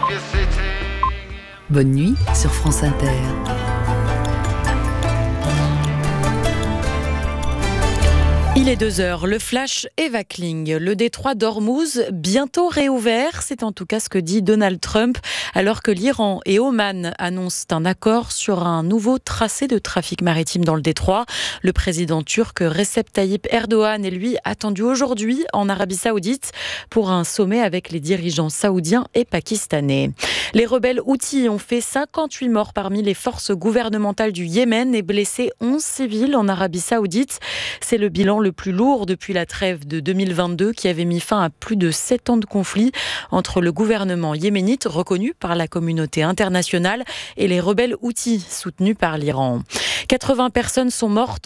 Bonne nuit sur France Inter. Il est 2h, le flash Eva Kling. Le détroit d'Ormuz, bientôt réouvert, c'est en tout cas ce que dit Donald Trump, alors que l'Iran et Oman annoncent un accord sur un nouveau tracé de trafic maritime dans le détroit. Le président turc Recep Tayyip Erdogan est lui attendu aujourd'hui en Arabie Saoudite pour un sommet avec les dirigeants saoudiens et pakistanais. Les rebelles houthis ont fait 58 morts parmi les forces gouvernementales du Yémen et blessé 11 civils en Arabie Saoudite. C'est le bilan le plus lourd depuis la trêve de 2022 qui avait mis fin à plus de 7 ans de conflit entre le gouvernement yéménite reconnu par la communauté internationale et les rebelles houthis soutenus par l'Iran. 80 personnes sont mortes